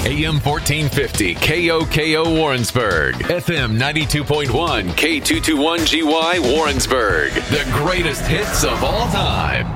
AM 1450 KOKO Warrensburg, FM 92.1 K221GY Warrensburg. The greatest hits of all time.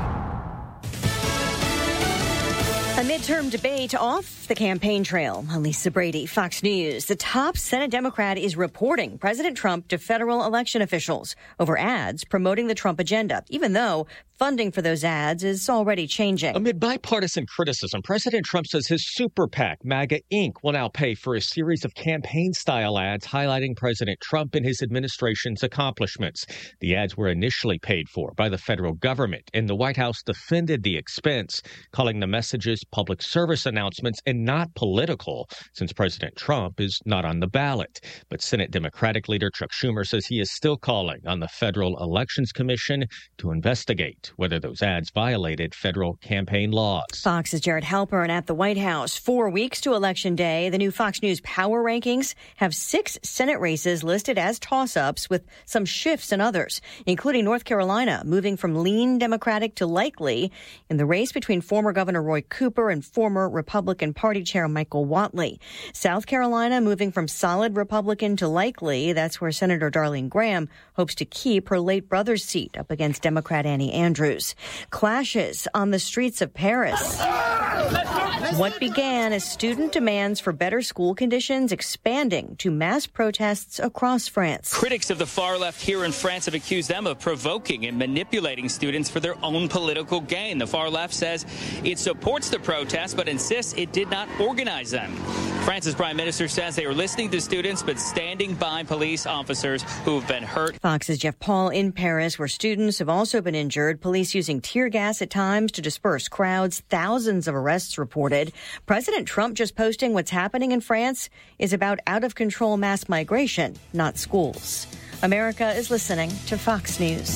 A midterm debate off the campaign trail. Lisa Brady, Fox News. The top Senate Democrat is reporting President Trump to federal election officials over ads promoting the Trump agenda, even though funding for those ads is already changing. Amid bipartisan criticism, President Trump says his super PAC, MAGA Inc., will now pay for a series of campaign-style ads highlighting President Trump and his administration's accomplishments. The ads were initially paid for by the federal government, and the White House defended the expense, calling the messages public service announcements and not political, since President Trump is not on the ballot. But Senate Democratic leader Chuck Schumer says he is still calling on the Federal Elections Commission to investigate whether those ads violated federal campaign laws. Fox's Jared Halpern at the White House. 4 weeks to Election Day, the new Fox News Power Rankings have 6 Senate races listed as toss-ups with some shifts in others, including North Carolina moving from lean Democratic to likely in the race between former Governor Roy Cooper and former Republican Party Chair Michael Whatley. South Carolina moving from solid Republican to likely. That's where Senator Darlene Graham hopes to keep her late brother's seat up against Democrat Annie Andrews. Clashes on the streets of Paris. What began as student demands for better school conditions expanding to mass protests across France. Critics of the far left here in France have accused them of provoking and manipulating students for their own political gain. The far left says it supports the protests but insists it did not organize them. France's prime minister says they are listening to students but standing by police officers who have been hurt. Fox's Jeff Paul in Paris, where students have also been injured. Police using tear gas at times to disperse crowds. Thousands of arrests reported. President Trump just posting what's happening in France is about out-of-control mass migration, not schools. America is listening to Fox News.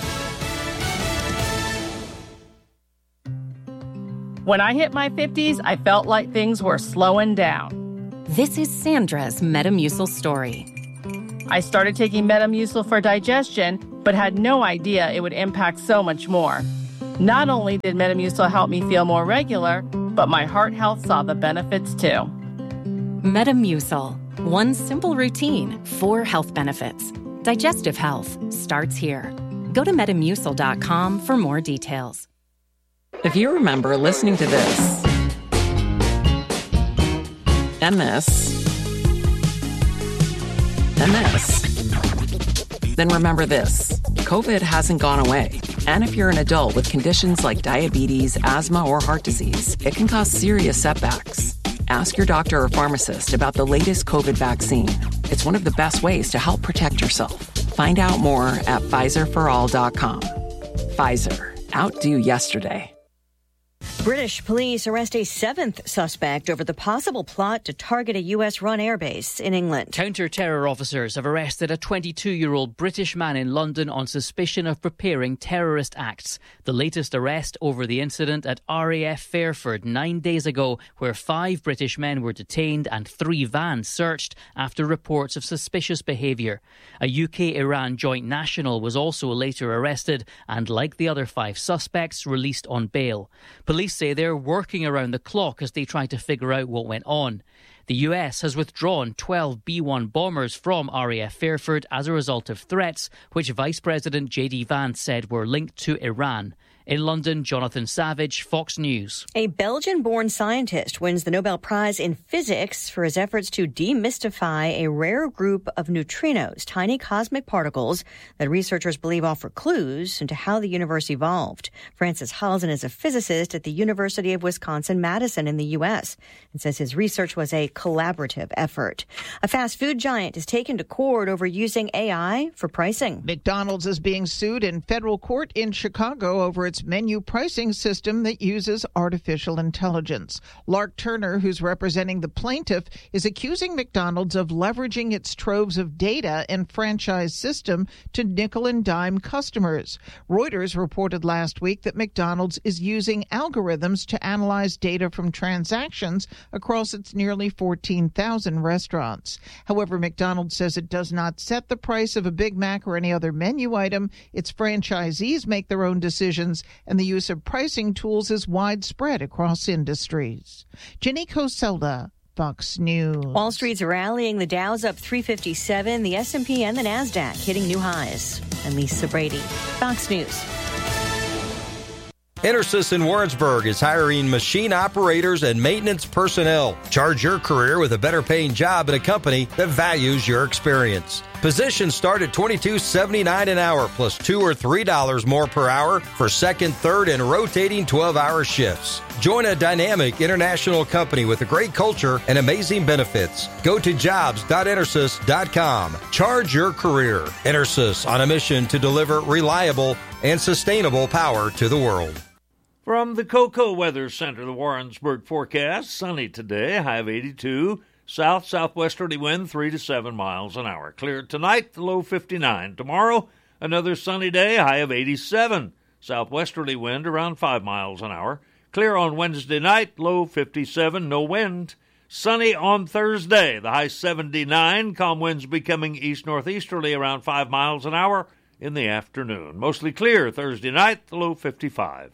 When I hit my 50s, I felt like things were slowing down. This is Sandra's Metamucil story. I started taking Metamucil for digestion, but had no idea it would impact so much more. Not only did Metamucil help me feel more regular, but my heart health saw the benefits too. Metamucil. One simple routine, 4 health benefits. Digestive health starts here. Go to Metamucil.com for more details. If you remember listening to this, and this, then remember this. COVID hasn't gone away. And if you're an adult with conditions like diabetes, asthma, or heart disease, it can cause serious setbacks. Ask your doctor or pharmacist about the latest COVID vaccine. It's one of the best ways to help protect yourself. Find out more at PfizerForAll.com. Pfizer. Outdo yesterday. British police arrest a 7th suspect over the possible plot to target a U.S.-run airbase in England. Counter-terror officers have arrested a 22-year-old British man in London on suspicion of preparing terrorist acts. The latest arrest over the incident at RAF Fairford 9 days ago, where 5 British men were detained and 3 vans searched after reports of suspicious behaviour. A UK-Iran joint national was also later arrested and, like the other 5 suspects, released on bail. Police say they're working around the clock as they try to figure out what went on. The US has withdrawn 12 B-1 bombers from RAF Fairford as a result of threats, which Vice President J.D. Vance said were linked to Iran. In London, Jonathan Savage, Fox News. A Belgian-born scientist wins the Nobel Prize in Physics for his efforts to demystify a rare group of neutrinos, tiny cosmic particles that researchers believe offer clues into how the universe evolved. Francis Halzen is a physicist at the University of Wisconsin-Madison in the U.S. and says his research was a collaborative effort. A fast food giant is taken to court over using AI for pricing. McDonald's is being sued in federal court in Chicago over its menu pricing system that uses artificial intelligence. Lark Turner, who's representing the plaintiff, is accusing McDonald's of leveraging its troves of data and franchise system to nickel and dime customers. Reuters reported last week that McDonald's is using algorithms to analyze data from transactions across its nearly 14,000 restaurants. However, McDonald's says it does not set the price of a Big Mac or any other menu item. Its franchisees make their own decisions, and the use of pricing tools is widespread across industries. Jenny Coselda, Fox News. Wall Street's rallying. The Dow's up 357. The S&P and the NASDAQ hitting new highs. And Lisa Brady, Fox News. EnerSys in Warrensburg is hiring machine operators and maintenance personnel. Charge your career with a better paying job at a company that values your experience. Positions start at $22.79 an hour plus $2 or $3 more per hour for second, third, and rotating 12-hour shifts. Join a dynamic international company with a great culture and amazing benefits. Go to jobs.enersys.com. Charge your career. EnerSys on a mission to deliver reliable and sustainable power to the world. From the Cocoa Weather Center, the Warrensburg forecast, sunny today, high of 82, southwesterly wind 3 to 7 miles an hour. Clear tonight, the low 59. Tomorrow, another sunny day, high of 87, southwesterly wind around 5 miles an hour. Clear on Wednesday night, low 57, no wind. Sunny on Thursday, the high 79, calm winds becoming east-northeasterly around 5 miles an hour in the afternoon. Mostly clear Thursday night, the low 55.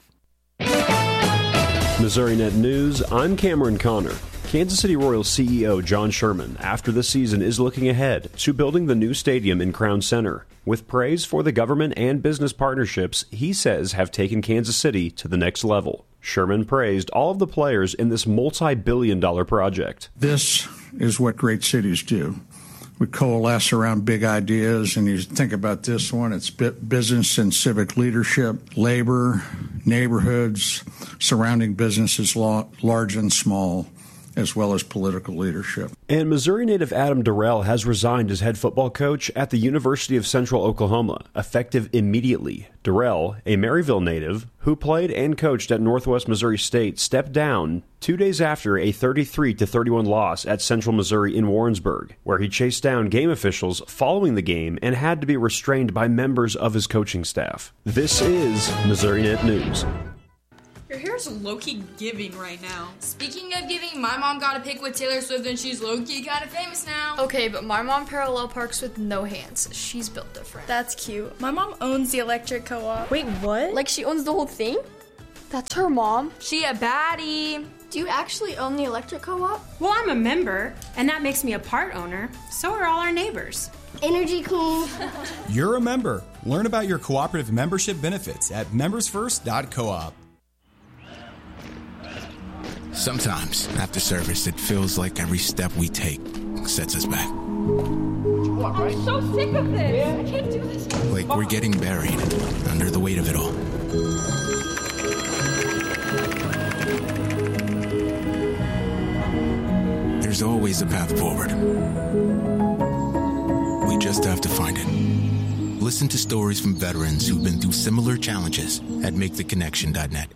Missouri Net News, I'm Cameron Connor. Kansas City Royals CEO John Sherman, after the season, is looking ahead to building the new stadium in Crown Center. With praise for the government and business partnerships he says have taken Kansas City to the next level. Sherman praised all of the players in this multi-billion-dollar project. This is what great cities do. We coalesce around big ideas, and you think about this one, it's business and civic leadership, labor, neighborhoods, surrounding businesses large and small, as well as political leadership. And Missouri native Adam Durrell has resigned as head football coach at the University of Central Oklahoma, effective immediately. Durrell, a Maryville native who played and coached at Northwest Missouri State, stepped down 2 days after a 33-31 loss at Central Missouri in Warrensburg, where he chased down game officials following the game and had to be restrained by members of his coaching staff. This is Missouri Net News. Your hair's low-key giving right now. Speaking of giving, my mom got a pic with Taylor Swift and she's low-key kind of famous now. Okay, but my mom parallel parks with no hands. She's built different. That's cute. My mom owns the electric co-op. Wait, what? Like she owns the whole thing? That's her mom? She a baddie. Do you actually own the electric co-op? Well, I'm a member, and that makes me a part owner. So are all our neighbors. Energy cool. You're a member. Learn about your cooperative membership benefits at membersfirst.coop. Sometimes, after service, it feels like every step we take sets us back. I'm so sick of this. I can't do this. Like we're getting buried under the weight of it all. There's always a path forward. We just have to find it. Listen to stories from veterans who've been through similar challenges at MakeTheConnection.net.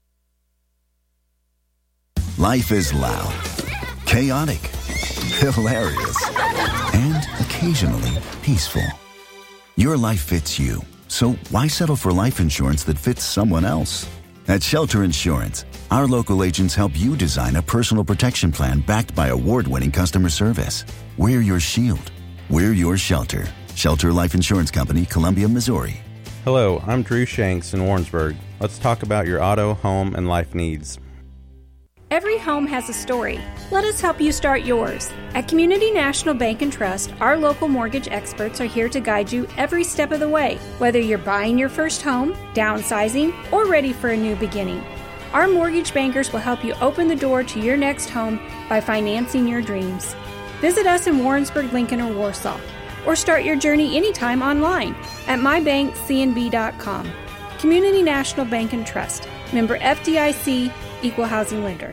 Life is loud, chaotic, hilarious, and occasionally peaceful. Your life fits you, so why settle for life insurance that fits someone else? At Shelter Insurance, our local agents help you design a personal protection plan backed by award-winning customer service. We're your shield. We're your shelter. Shelter Life Insurance Company, Columbia, Missouri. Hello, I'm Drew Shanks in Warrensburg. Let's talk about your auto, home, and life needs. Every home has a story. Let us help you start yours. At Community National Bank and Trust, our local mortgage experts are here to guide you every step of the way, whether you're buying your first home, downsizing, or ready for a new beginning. Our mortgage bankers will help you open the door to your next home by financing your dreams. Visit us in Warrensburg, Lincoln, or Warsaw, or start your journey anytime online at mybankcnb.com. Community National Bank and Trust. Member FDIC, Equal Housing Lender.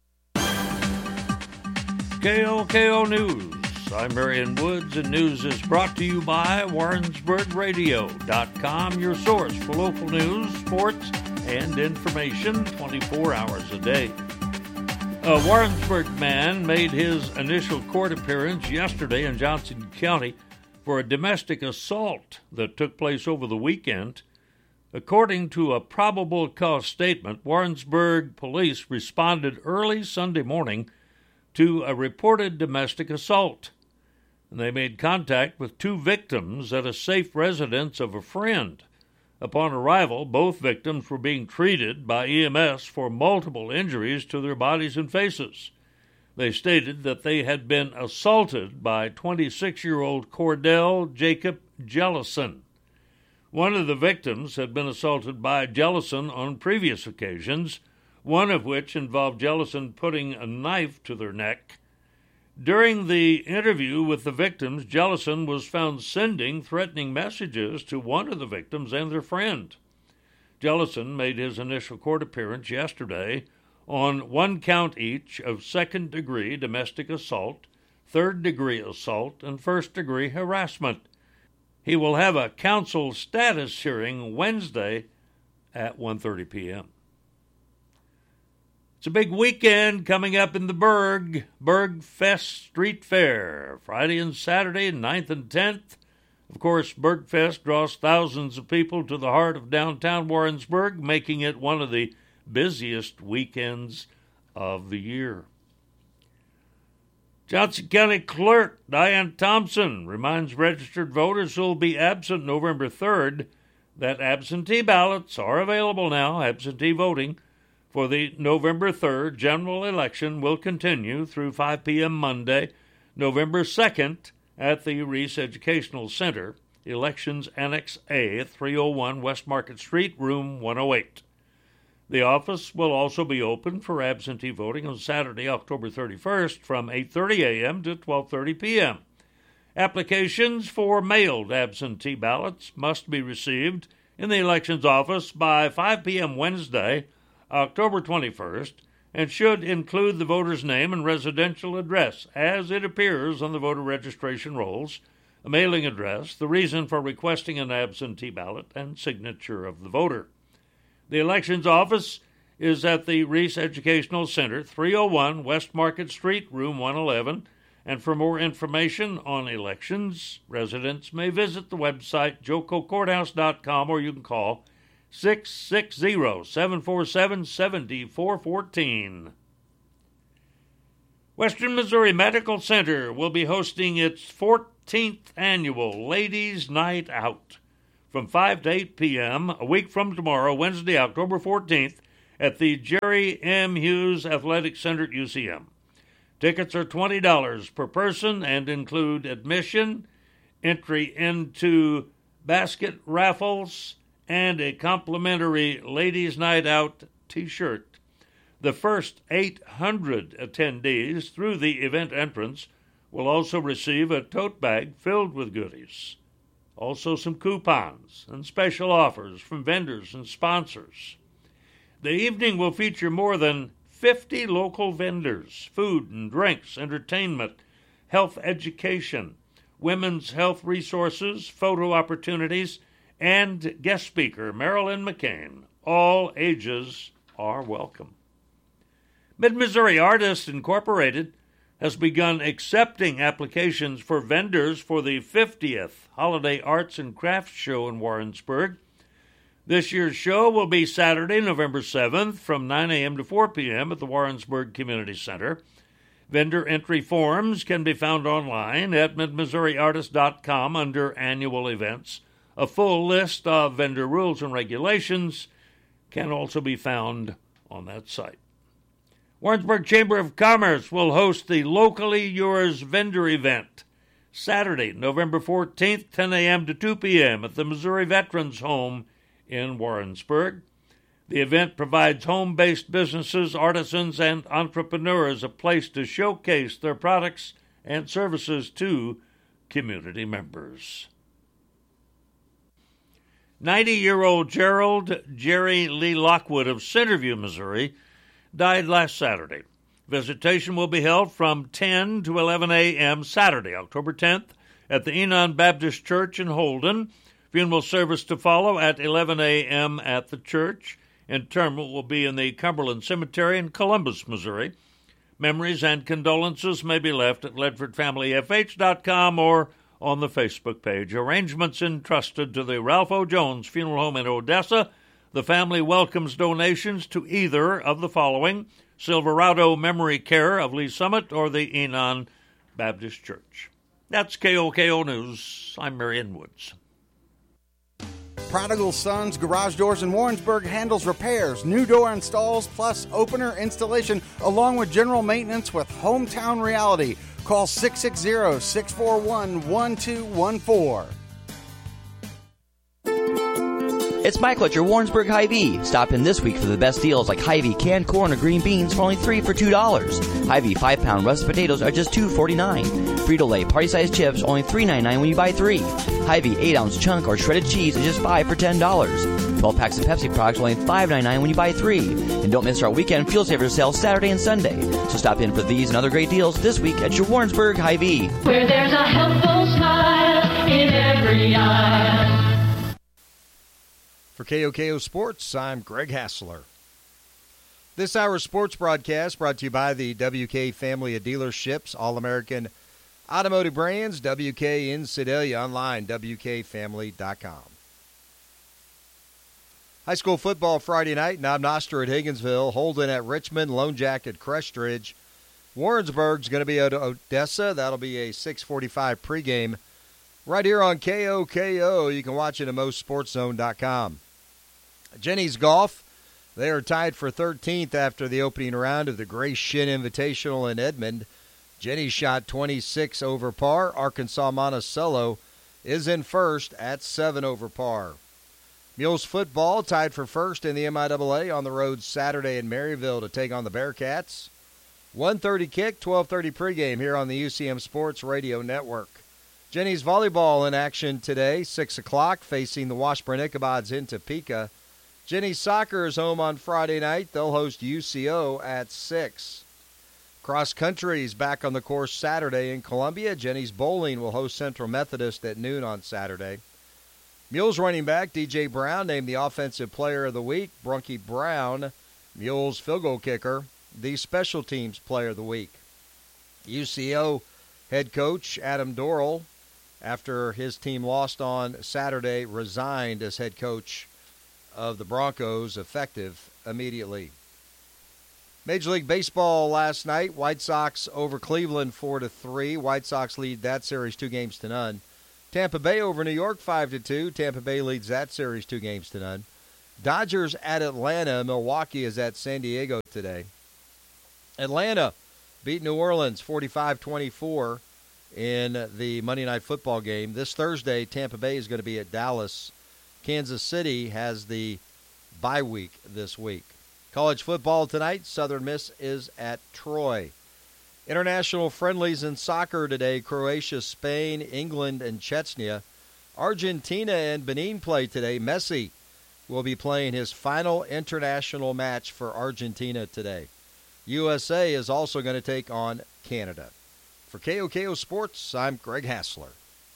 KOKO News. I'm Marion Woods, and news is brought to you by WarrensburgRadio.com, your source for local news, sports, and information 24 hours a day. A Warrensburg man made his initial court appearance yesterday in Johnson County for a domestic assault that took place over the weekend. According to a probable cause statement, Warrensburg police responded early Sunday morning to a reported domestic assault. And they made contact with two victims at a safe residence of a friend. Upon arrival, both victims were being treated by EMS for multiple injuries to their bodies and faces. They stated that they had been assaulted by 26-year-old Cordell Jacob Jellison. One of the victims had been assaulted by Jellison on previous occasions, one of which involved Jellison putting a knife to their neck. During the interview with the victims, Jellison was found sending threatening messages to one of the victims and their friend. Jellison made his initial court appearance yesterday on one count each of second-degree domestic assault, third-degree assault, and first-degree harassment. He will have a counsel status hearing Wednesday at 1:30 p.m. It's a big weekend coming up in the Berg Fest Street Fair, Friday and Saturday, 9th and 10th. Of course, Bergfest draws thousands of people to the heart of downtown Warrensburg, making it one of the busiest weekends of the year. Johnson County Clerk Diane Thompson reminds registered voters who will be absent November 3rd that absentee ballots are available now. Absentee voting for the November 3rd general election will continue through 5 p.m. Monday, November 2nd, at the Reese Educational Center, Elections Annex A, 301 West Market Street, Room 108. The office will also be open for absentee voting on Saturday, October 31st from 8:30 a.m. to 12:30 p.m. Applications for mailed absentee ballots must be received in the elections office by 5 p.m. Wednesday, October 21st, and should include the voter's name and residential address as it appears on the voter registration rolls, a mailing address, the reason for requesting an absentee ballot, and signature of the voter. The elections office is at the Reese Educational Center, 301 West Market Street, Room 111. And for more information on elections, residents may visit the website jococourthouse.com, or you can call 660-747-7414. Western Missouri Medical Center will be hosting its 14th annual Ladies' Night Out from 5 to 8 p.m. a week from tomorrow, Wednesday, October 14th, at the Jerry M. Hughes Athletic Center at UCM. Tickets are $20 per person and include admission, entry into basket raffles, and a complimentary Ladies' Night Out t-shirt. The first 800 attendees through the event entrance will also receive a tote bag filled with goodies. Also some coupons and special offers from vendors and sponsors. The evening will feature more than 50 local vendors, food and drinks, entertainment, health education, women's health resources, photo opportunities, and guest speaker Marilyn McCain. All ages are welcome. Mid-Missouri Artists Incorporated has begun accepting applications for vendors for the 50th Holiday Arts and Crafts Show in Warrensburg. This year's show will be Saturday, November 7th from 9 a.m. to 4 p.m. at the Warrensburg Community Center. Vendor entry forms can be found online at midmissouriartist.com under Annual Events. A full list of vendor rules and regulations can also be found on that site. Warrensburg Chamber of Commerce will host the Locally Yours vendor event Saturday, November 14th, 10 a.m. to 2 p.m. at the Missouri Veterans Home in Warrensburg. The event provides home-based businesses, artisans, and entrepreneurs a place to showcase their products and services to community members. 90-year-old Gerald Jerry Lee Lockwood of Centerview, Missouri, died last Saturday. Visitation will be held from 10 to 11 a.m. Saturday, October 10th, at the Enon Baptist Church in Holden. Funeral service to follow at 11 a.m. at the church. Interment will be in the Cumberland Cemetery in Columbus, Missouri. Memories and condolences may be left at ledfordfamilyfh.com or on the Facebook page. Arrangements entrusted to the Ralph O. Jones Funeral Home in Odessa. The family welcomes donations to either of the following: Silverado Memory Care of Lee Summit or the Enon Baptist Church. That's KOKO News. I'm Marion Woods. Prodigal Sons Garage Doors in Warrensburg handles repairs, new door installs, plus opener installation, along with general maintenance with Hometown Reality. Call 660-641-1214. It's Michael at your Warrensburg Hy-Vee. Stop in this week for the best deals like Hy-Vee canned corn or green beans for only $3 for $2. Hy-Vee 5-pound russet potatoes are just $2.49. Frito-Lay party-sized chips only $3.99 when you buy 3. Hy-Vee 8-ounce chunk or shredded cheese is just $5 for $10. 12 packs of Pepsi products only $5.99 when you buy 3. And don't miss our weekend Fuel Saver sale Saturday and Sunday. So stop in for these and other great deals this week at your Warrensburg Hy-Vee. Where there's a helpful smile in every eye. For KOKO Sports, I'm Greg Hassler. This hour's sports broadcast brought to you by the WK family of dealerships, All-American Automotive Brands, WK in Sedalia, online, WKFamily.com. High school football Friday night, Knob Noster at Higginsville, Holden at Richmond, Lone Jack at Crestridge. Warrensburg's going to be at Odessa. That'll be a 6:45 pregame right here on KOKO. You can watch it at MostSportsZone.com. Jenny's Golf, they are tied for 13th after the opening round of the Grace Shin Invitational in Edmond. Jenny shot 26 over par. Arkansas Monticello is in first at 7 over par. Mules football tied for first in the MIAA on the road Saturday in Maryville to take on the Bearcats. 1:30 kick, 12:30 pregame here on the UCM Sports Radio Network. Jenny's volleyball in action today, 6 o'clock, facing the Washburn Ichabods in Topeka. Jenny's soccer is home on Friday night. They'll host UCO at 6. Cross country is back on the course Saturday in Columbia. Jenny's bowling will host Central Methodist at noon on Saturday. Mules running back DJ Brown named the Offensive Player of the Week. Brunky Brown, Mules field goal kicker, the Special Teams Player of the Week. UCO head coach Adam Dorrell, after his team lost on Saturday, resigned as head coach of the Broncos, effective immediately. Major League Baseball last night, White Sox over Cleveland 4-3. White Sox lead that series 2-0. Tampa Bay over New York 5-2. Tampa Bay leads that series 2-0. Dodgers at Atlanta. Milwaukee is at San Diego today. Atlanta beat New Orleans 45-24 in the Monday Night Football game. This Thursday, Tampa Bay is going to be at Dallas. Kansas City has the bye week this week. College football tonight, Southern Miss is at Troy. International friendlies in soccer today, Croatia, Spain, England, and Chechnya. Argentina and Benin play today. Messi will be playing his final international match for Argentina today. USA is also going to take on Canada. For KOKO Sports, I'm Greg Hassler.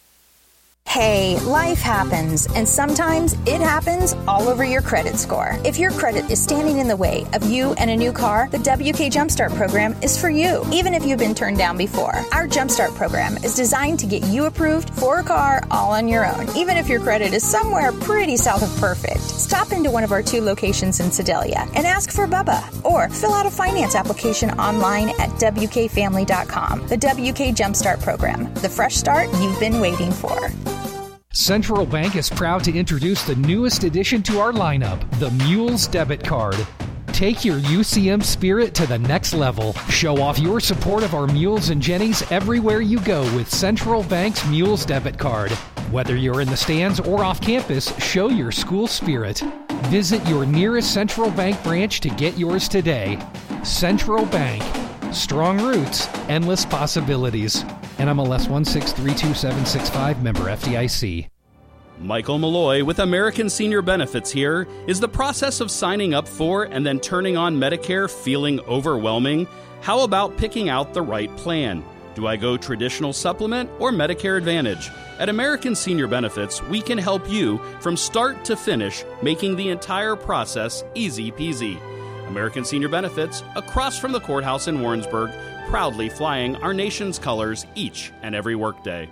Hey, life happens, and sometimes it happens all over your credit score. If your credit is standing in the way of you and a new car, the WK Jumpstart program is for you, even if you've been turned down before. Our Jumpstart program is designed to get you approved for a car all on your own, even if your credit is somewhere pretty south of perfect. Stop into one of our 2 locations in Sedalia and ask for Bubba, or fill out a finance application online at WKFamily.com. The WK Jumpstart program, the fresh start you've been waiting for. Central Bank is proud to introduce the newest addition to our lineup, the Mules Debit Card. Take your UCM spirit to the next level. Show off your support of our Mules and Jennies everywhere you go with Central Bank's Mules Debit Card. Whether you're in the stands or off campus, show your school spirit. Visit your nearest Central Bank branch to get yours today. Central Bank. Strong roots, endless possibilities. NMLS 1632765, member FDIC. Michael Malloy with American Senior Benefits here. Is the process of signing up for and then turning on Medicare feeling overwhelming? How about picking out the right plan? Do I go traditional supplement or Medicare Advantage? At American Senior Benefits, we can help you from start to finish, making the entire process easy peasy. American Senior Benefits, across from the courthouse in Warrensburg, proudly flying our nation's colors each and every workday.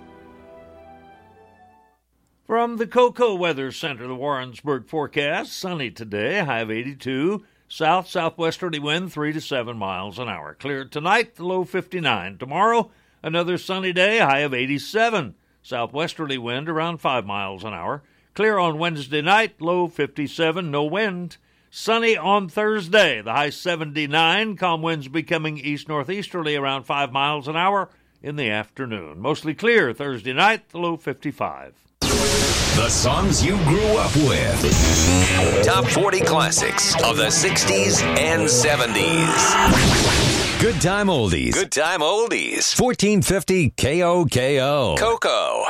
From the Cocoa Weather Center, the Warrensburg forecast, sunny today, high of 82, southwesterly wind 3 to 7 miles an hour. Clear tonight, the low 59. Tomorrow, another sunny day, high of 87, southwesterly wind around 5 miles an hour. Clear on Wednesday night, low 57, no wind. Sunny on Thursday, the high 79. Calm winds becoming east-northeasterly around 5 miles an hour in the afternoon. Mostly clear Thursday night, the low 55. The songs you grew up with. Top 40 classics of the 60s and 70s. Good time oldies. Good time oldies. 1450 KOKO. Coco.